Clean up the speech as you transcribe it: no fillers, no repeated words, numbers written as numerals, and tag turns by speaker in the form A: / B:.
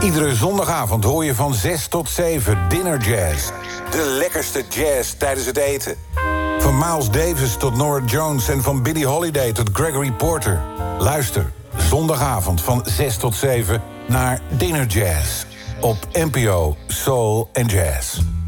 A: Iedere zondagavond hoor je van 6 tot 7 Dinner Jazz. De lekkerste jazz tijdens het eten. Van Miles Davis tot Norah Jones en van Billie Holiday tot Gregory Porter. Luister zondagavond van 6 tot 7 naar Dinner Jazz. Op NPO Soul and Jazz.